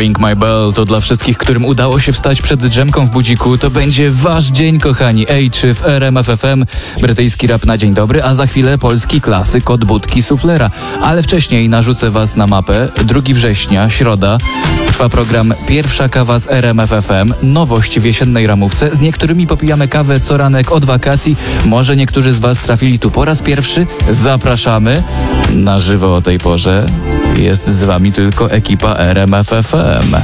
Ring My Bell to dla wszystkich, którym udało się wstać przed drzemką w budziku. To będzie wasz dzień, kochani. Ej, w RMF FM. Brytyjski rap na dzień dobry, a za chwilę polski klasyk od budki suflera. Ale wcześniej narzucę was na mapę. 2 września, środa. Trwa program Pierwsza kawa z RMF FM. Nowość w jesiennej ramówce. Z niektórymi popijamy kawę co ranek od wakacji. Może niektórzy z was trafili tu po raz pierwszy. Zapraszamy. Na żywo o tej porze jest z wami tylko ekipa RMF FM.